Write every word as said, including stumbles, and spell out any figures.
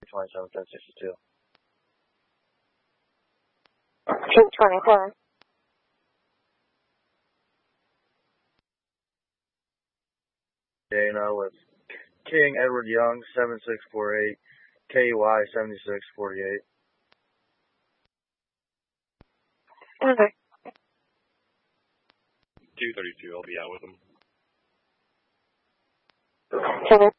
twenty-seven, ten sixty-two. two twenty-seven. Dana with King Edward Young, seven six four eight, K Y seventy-six forty-eight. Okay. two thirty-two, I'll be out with him. Seven.